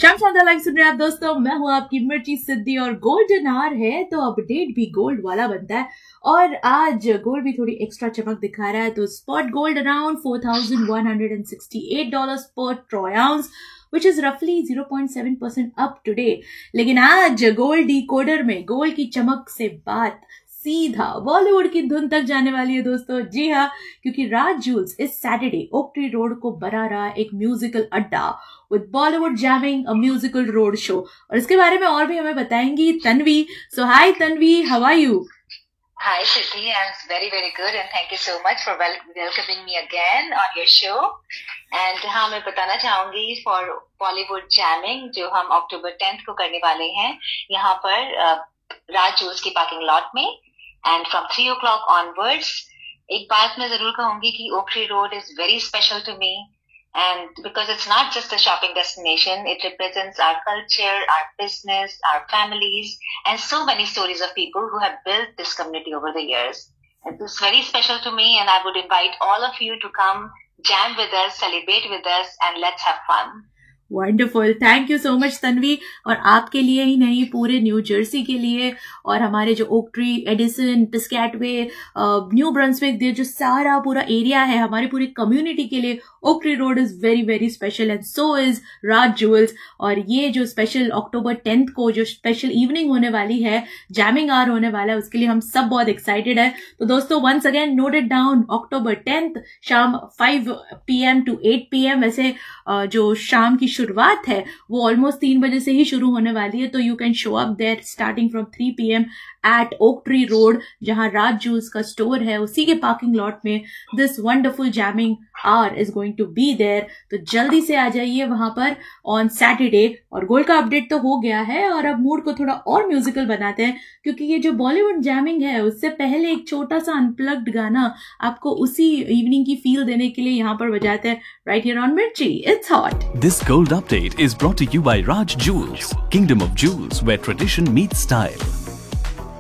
Shams on the live सुन रहे हैं आप दोस्तों, मैं हूं आपकी मिर्ची सिद्धि और गोल्डन आवर है तो अपडेट भी गोल्ड वाला बनता है और आज गोल्ड भी थोड़ी एक्स्ट्रा चमक दिखा रहा है। तो स्पॉट गोल्ड अराउंड $4,168 पर Troy ounce which is roughly 0.7% up today। लेकिन आज गोल्ड डिकोडर में गोल्ड की चमक से बात सीधा बॉलीवुड की धुन तक जाने वाली है दोस्तों। जी हाँ, क्योंकि राज ज्वेल्स इस सैटरडे ओक ट्री रोड को बना रहा है एक म्यूजिकल अड्डा with Bollywood jamming a musical road show. और इसके बारे में और भी हमें बताएंगी तन्वी। सो हाय Tanvi, how are you? Hi Siddhi, I'm very good and thank you so much for welcoming me again on your show. And हाँ, मैं बताना चाहूंगी for Bollywood Jamming जो हम October 10th को करने वाले हैं यहाँ पर राज ज्वेल्स की पार्किंग लॉट में and from 3 o'clock onwards। एक बात मैं जरूर कहूंगी कि oak tree road is very special to me and because it's not just a shopping destination, it represents our culture, our business, our families and so many stories of people who have built this community over the years. It's very special to me and I would invite all of you to come jam with us, celebrate with us and let's have fun. Wonderful, thank you so much Tanvi. और आपके लिए ही नहीं, पूरे new Jersey के लिए और हमारे जो oak tree, Edison, पिस्कैटवे, new Brunswick, जो सारा पूरा एरिया है, हमारी पूरी कम्युनिटी के लिए oak tree road is very special and so is Raj jewels. और ये जो स्पेशल October 10th को जो स्पेशल इवनिंग होने वाली है, जैमिंग आवर होने वाला है, उसके लिए हम सब बहुत एक्साइटेड है। तो दोस्तों once again note it down, October 10th शाम 5 PM to 8 PM। वैसे जो शाम की शुरुआत है वो ऑलमोस्ट 3 बजे से ही शुरू होने वाली है, तो you can show up there starting from 3 PM eight oak tree road, जहां राज ज्वेल्स का स्टोर है, उसी के पार्किंग लॉट में this wonderful jamming our is going to be there. तो जल्दी से आ जाइए वहां पर ऑन सैटरडे। और गोल्ड का अपडेट तो हो गया है और अब मूड को थोड़ा और म्यूजिकल बनाते हैं, क्योंकि ये जो बॉलीवुड जैमिंग है उससे पहले एक छोटा सा अनप्लग्ड गाना आपको उसी इवनिंग की फील देने के लिए यहाँ पर बजाते हैं, राइट हियर ऑन मिर्ची। It's hot. This gold update is brought to you bye Raj jewels, kingdom of jewels, where tradition meets style।